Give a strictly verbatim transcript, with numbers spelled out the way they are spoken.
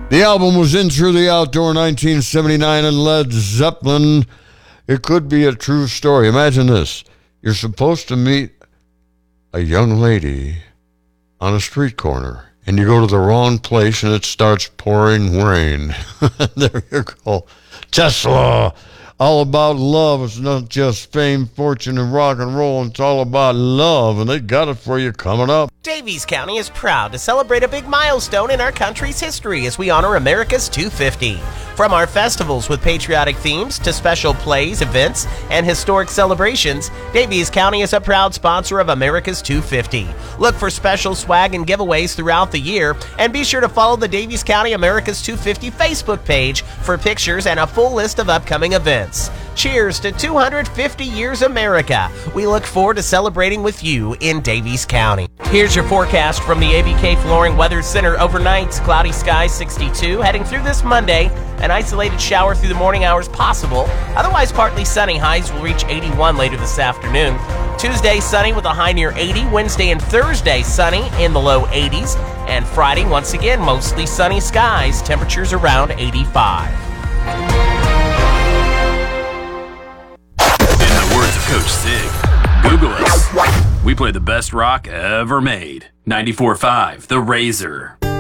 The album was In Through the Outdoor nineteen seventy-nine and Led Zeppelin. It could be a true story. Imagine this. You're supposed to meet a young lady on a street corner, and you go to the wrong place and it starts pouring rain. There you go. Tesla. All about love. It's not just fame, fortune, and rock and roll. It's all about love, and they got it for you coming up. Davies County is proud to celebrate a big milestone in our country's history as we honor America's two fifty. From our festivals with patriotic themes to special plays, events, and historic celebrations, Davies County is a proud sponsor of America's two fifty. Look for special swag and giveaways throughout the year, and be sure to follow the Davies County America's two fifty Facebook page for pictures and a full list of upcoming events. Cheers to two hundred fifty years America. We look forward to celebrating with you in Davies County. Here's your forecast from the A B K Flooring Weather Center. Overnight, cloudy skies sixty-two. Heading through this Monday, an isolated shower through the morning hours possible. Otherwise, partly sunny. Highs will reach eighty-one later this afternoon. Tuesday, sunny with a high near eighty. Wednesday and Thursday, sunny in the low eighties. And Friday, once again, mostly sunny skies. Temperatures around eighty-five. Coach Sig. Google us. We play the best rock ever made. ninety-four point five The Razor.